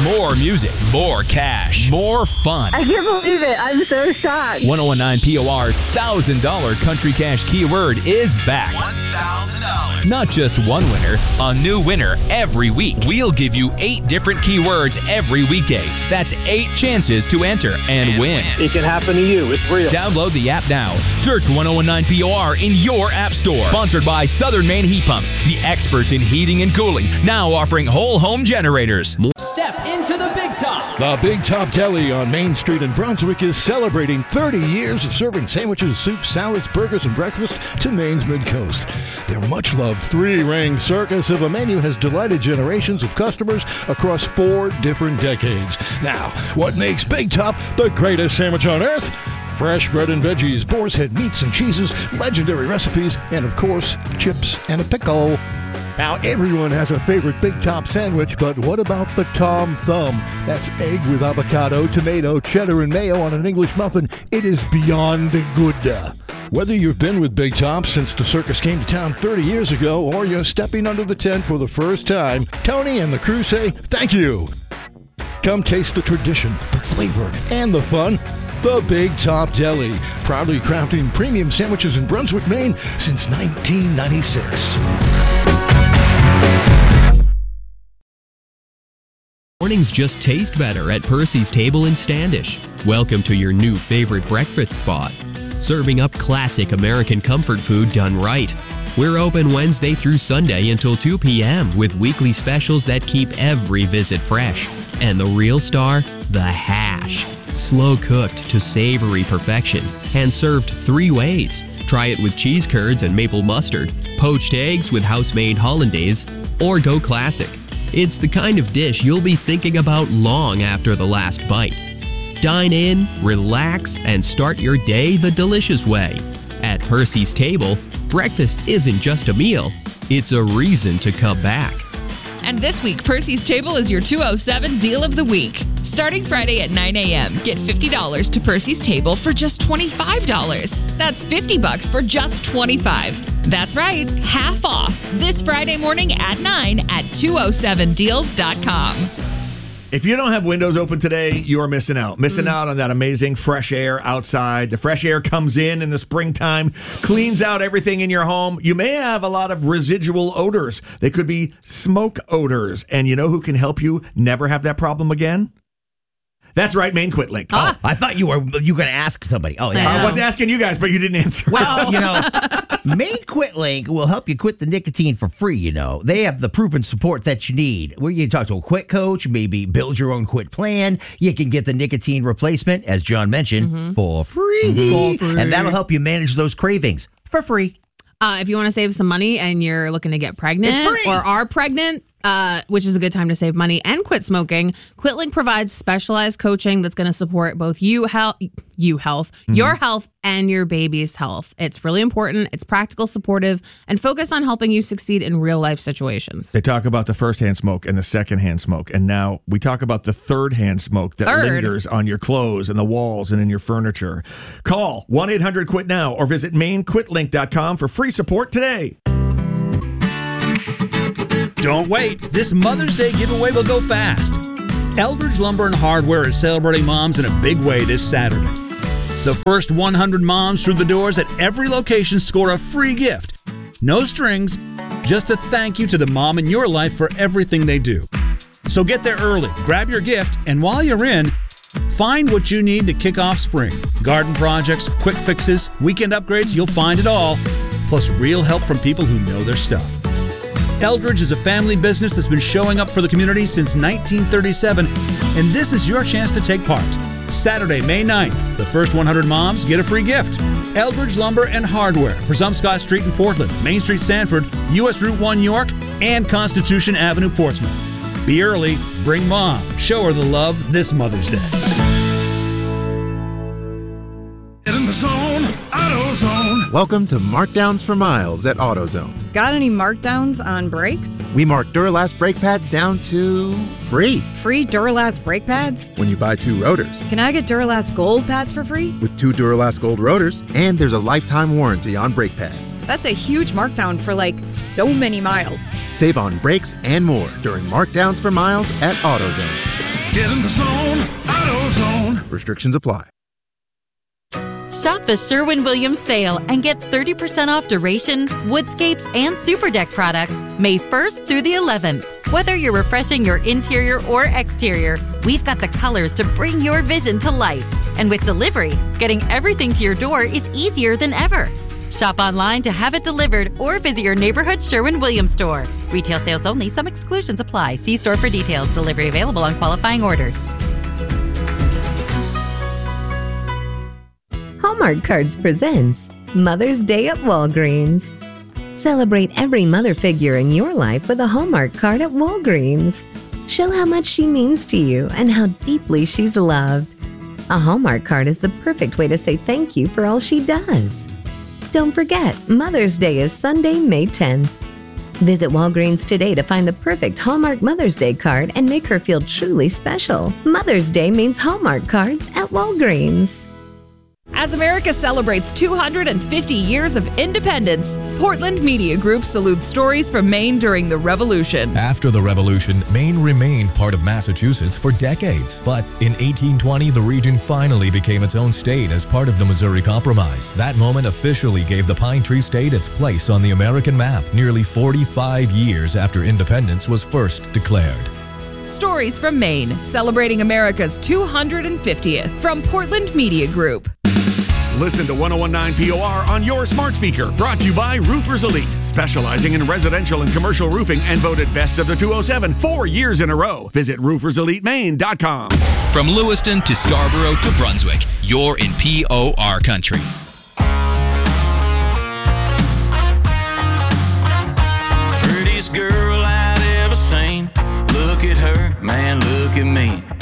More music, more cash, more fun. I can't believe it. I'm so shocked. 1019 POR's $1,000 Country Cash keyword is back. $1,000. Not just one winner, a new winner every week. We'll give you 8 different keywords every weekday. That's 8 chances to enter and win. It can happen to you. It's real. Download the app now. Search 1019 POR in your app store. Sponsored by Southern Maine Heat Pumps, the experts in heating and cooling, now offering whole home generators. Step into the Big Top. The Big Top Deli on Main Street in Brunswick is celebrating 30 years of serving sandwiches, soups, salads, burgers, and breakfast to Maine's mid-coast. Their much-loved 3-ring circus of a menu has delighted generations of customers across 4 different decades. Now, what makes Big Top the greatest sandwich on earth? Fresh bread and veggies, boar's head meats and cheeses, legendary recipes, and of course, chips and a pickle. Now, everyone has a favorite Big Top sandwich, but what about the Tom Thumb? That's egg with avocado, tomato, cheddar, and mayo on an English muffin. It is beyond good. Whether you've been with Big Top since the circus came to town 30 years ago, or you're stepping under the tent for the first time, Tony and the crew say thank you. Come taste the tradition, the flavor, and the fun. The Big Top Deli, proudly crafting premium sandwiches in Brunswick, Maine since 1996. Mornings just taste better at Percy's Table in Standish. Welcome to your new favorite breakfast spot. Serving up classic American comfort food done right. We're open Wednesday through Sunday until 2 p.m. with weekly specials that keep every visit fresh. And the real star, the hash. Slow cooked to savory perfection and served 3 ways. Try it with cheese curds and maple mustard, poached eggs with house-made hollandaise, or go classic. It's the kind of dish you'll be thinking about long after the last bite. Dine in, relax, and start your day the delicious way. At Percy's Table, breakfast isn't just a meal, it's a reason to come back. And this week, Percy's Table is your 207 Deal of the Week. Starting Friday at 9 a.m., get $50 to Percy's Table for just $25. That's $50 for just $25. That's right, half off this Friday morning at 9 at 207deals.com. If you don't have windows open today, you're missing out. Missing out on that amazing fresh air outside. The fresh air comes in the springtime, cleans out everything in your home. You may have a lot of residual odors. They could be smoke odors. And you know who can help you never have that problem again? That's right, Maine QuitLink. Oh, I thought you were going to ask somebody. Oh, yeah. I was asking you guys, but you didn't answer. Well, Maine QuitLink will help you quit the nicotine for free, They have the proven support that you need. Where you can talk to a quit coach, maybe build your own quit plan. You can get the nicotine replacement, as John mentioned, for free. And that'll help you manage those cravings for free. If you want to save some money and you're looking to get pregnant or are pregnant, which is a good time to save money and quit smoking, QuitLink provides specialized coaching that's going to support both your health, and your baby's health. It's really important. It's practical, supportive, and focused on helping you succeed in real life situations. They talk about the first-hand smoke and the second-hand smoke, and now we talk about the third-hand smoke that lingers on your clothes and the walls and in your furniture. Call 1-800-QUIT-NOW or visit MaineQuitLink.com for free support today. Don't wait. This Mother's Day giveaway will go fast. Eldridge Lumber and Hardware is celebrating moms in a big way this Saturday. The first 100 moms through the doors at every location score a free gift. No strings, just a thank you to the mom in your life for everything they do. So get there early, grab your gift, and while you're in, find what you need to kick off spring. Garden projects, quick fixes, weekend upgrades, you'll find it all. Plus real help from people who know their stuff. Eldridge is a family business that's been showing up for the community since 1937, and this is your chance to take part. Saturday, May 9th, the first 100 moms get a free gift. Eldridge Lumber and Hardware, Presumpscott Street in Portland, Main Street Sanford, U.S. Route 1 York, and Constitution Avenue Portsmouth. Be early, bring mom, show her the love this Mother's Day. Get in the zone, AutoZone. Welcome to Markdowns for Miles at AutoZone. Got any markdowns on brakes? We mark Duralast brake pads down to free. Free Duralast brake pads? When you buy 2 rotors. Can I get Duralast Gold pads for free? With 2 Duralast Gold rotors, and there's a lifetime warranty on brake pads. That's a huge markdown for so many miles. Save on brakes and more during Markdowns for Miles at AutoZone. Get in the zone, AutoZone. Restrictions apply. Shop the Sherwin-Williams sale and get 30% off Duration, Woodscapes, and Superdeck products May 1st through the 11th. Whether you're refreshing your interior or exterior, we've got the colors to bring your vision to life. And with delivery, getting everything to your door is easier than ever. Shop online to have it delivered or visit your neighborhood Sherwin-Williams store. Retail sales only. Some exclusions apply. See store for details. Delivery available on qualifying orders. Hallmark Cards presents Mother's Day at Walgreens. Celebrate every mother figure in your life with a Hallmark card at Walgreens. Show how much she means to you and how deeply she's loved. A Hallmark card is the perfect way to say thank you for all she does. Don't forget, Mother's Day is Sunday, May 10th. Visit Walgreens today to find the perfect Hallmark Mother's Day card and make her feel truly special. Mother's Day means Hallmark cards at Walgreens. As America celebrates 250 years of independence, Portland Media Group salutes stories from Maine during the Revolution. After the Revolution, Maine remained part of Massachusetts for decades. But in 1820, the region finally became its own state as part of the Missouri Compromise. That moment officially gave the Pine Tree State its place on the American map, nearly 45 years after independence was first declared. Stories from Maine, celebrating America's 250th from Portland Media Group. Listen to 101.9 POR on your smart speaker. Brought to you by Roofers Elite, specializing in residential and commercial roofing and voted best of the 207 4 years in a row. Visit rooferselitemaine.com. From Lewiston to Scarborough to Brunswick, you're in POR country. Prettiest girl I'd ever seen. Look at her, man, look at me.